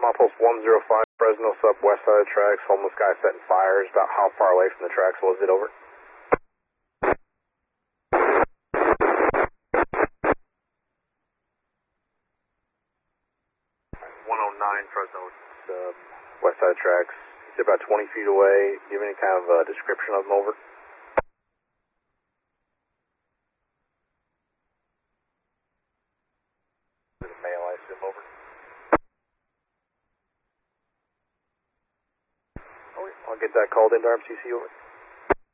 Post 105, Fresno Sub, west side of the tracks, homeless guy setting fires. About how far away from the tracks was it, over? 109, Fresno Sub, west side of the tracks. He's about 20 feet away. Give me any kind of description of him, over? Male, I assume, over. Okay, I'll get that called into RMCC, over.